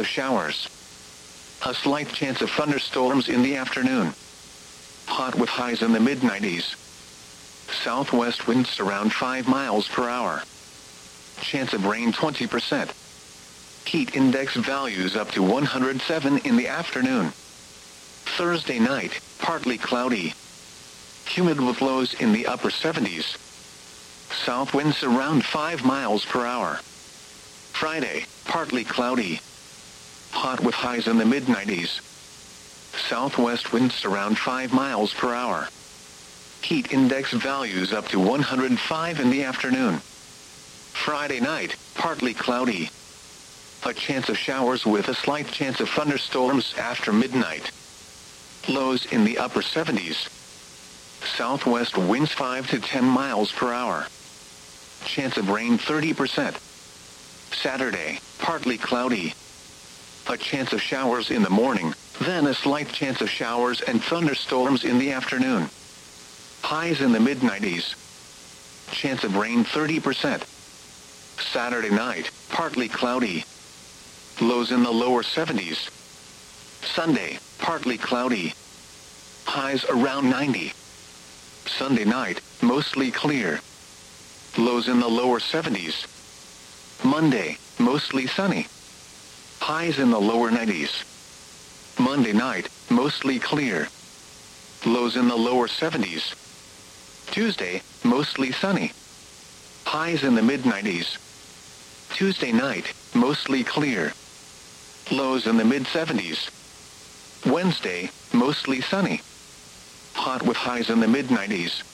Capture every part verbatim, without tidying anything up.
of showers. A slight chance of thunderstorms in the afternoon. Hot with highs in the mid nineties. Southwest winds around five miles per hour. Chance of rain twenty percent. Heat index values up to one hundred seven in the afternoon. Thursday night, partly cloudy. Humid with lows in the upper seventies. South winds around five miles per hour. Friday, partly cloudy. Hot with highs in the mid nineties. Southwest winds around five miles per hour. Heat index values up to one hundred five in the afternoon. Friday night, partly cloudy. A chance of showers with a slight chance of thunderstorms after midnight. Lows in the upper seventies. Southwest winds five to ten miles per hour. Chance of rain thirty percent. Saturday, partly cloudy. A chance of showers in the morning, then a slight chance of showers and thunderstorms in the afternoon. Highs in the mid nineties. Chance of rain thirty percent. Saturday night, partly cloudy. Lows in the lower seventies. Sunday, partly cloudy. Highs around ninety. Sunday night, mostly clear. Lows in the lower seventies. Monday, mostly sunny. Highs in the lower nineties. Monday night, mostly clear. Lows in the lower seventies. Tuesday, mostly sunny. Highs in the mid nineties. Tuesday night, mostly clear. Lows in the mid seventies. Wednesday, mostly sunny. Hot with highs in the mid nineties.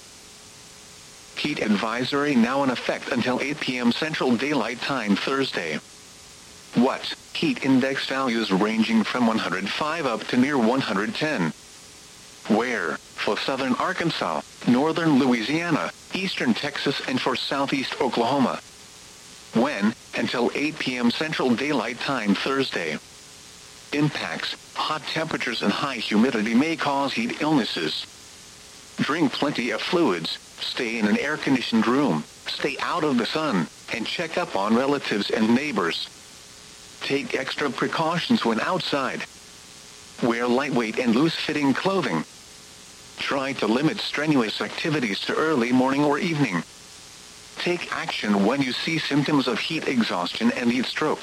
Heat advisory now in effect until eight p m Central Daylight Time Thursday. What? Heat index values ranging from one hundred five up to near one hundred ten. Where? For southern Arkansas, northern Louisiana, eastern Texas, and for southeast Oklahoma. When? Until eight p m Central Daylight Time Thursday. Impacts: hot temperatures and high humidity may cause heat illnesses. Drink plenty of fluids, stay in an air-conditioned room, stay out of the sun, and check up on relatives and neighbors. Take extra precautions when outside. Wear lightweight and loose-fitting clothing. Try to limit strenuous activities to early morning or evening. Take action when you see symptoms of heat exhaustion and heat stroke.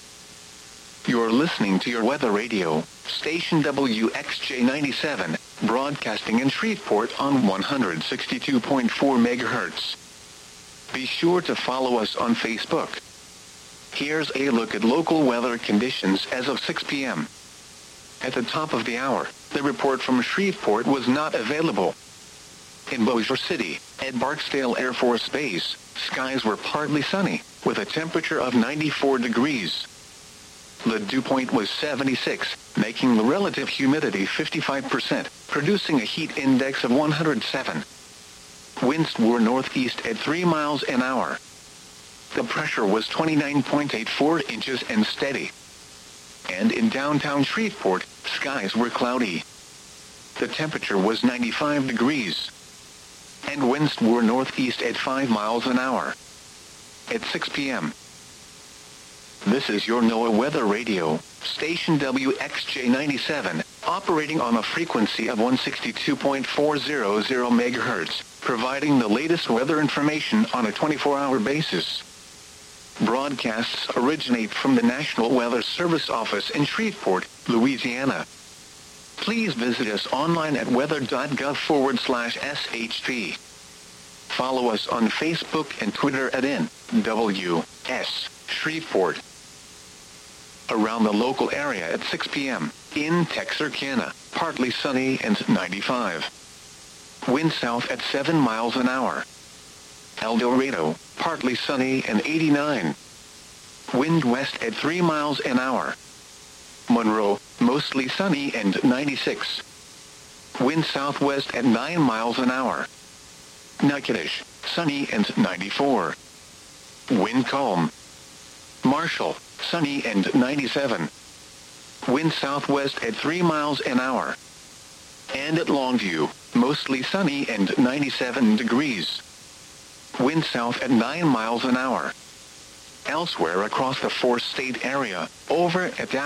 You're listening to your weather radio, station W X J ninety-seven, broadcasting in Shreveport on one hundred sixty-two point four megahertz. Be sure to follow us on Facebook. Here's a look at local weather conditions as of six p m At the top of the hour, the report from Shreveport was not available. In Bossier City, at Barksdale Air Force Base, skies were partly sunny, with a temperature of ninety-four degrees. The dew point was seventy-six, making the relative humidity fifty-five percent, producing a heat index of one hundred seven. Winds were northeast at three miles an hour. The pressure was twenty-nine point eight four inches and steady. And in downtown Shreveport, skies were cloudy. The temperature was ninety-five degrees. And winds were northeast at five miles an hour. At six p m This is your NOAA Weather Radio, station W X J ninety-seven, operating on a frequency of one hundred sixty-two point four hundred megahertz, providing the latest weather information on a twenty-four hour basis. Broadcasts originate from the National Weather Service office in Shreveport, Louisiana. Please visit us online at weather.gov forward slash SHP. Follow us on Facebook and Twitter at N W S Shreveport. Around the local area at six p m In Texarkana, partly sunny and ninety-five. Wind south at seven miles an hour. El Dorado, partly sunny and eighty-nine. Wind west at three miles an hour. Monroe, mostly sunny and ninety-six. Wind southwest at nine miles an hour. Natchitoches, sunny and ninety-four. Wind calm. Marshall, sunny and ninety-seven. Wind southwest at three miles an hour. And at Longview, mostly sunny and ninety-seven degrees. Wind south at nine miles an hour. Elsewhere across the four-state area, over at Dallas.